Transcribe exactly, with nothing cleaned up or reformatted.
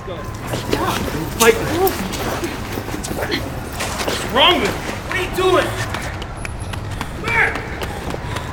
go. Fight. What's wrong with you? What are you doing? Come here.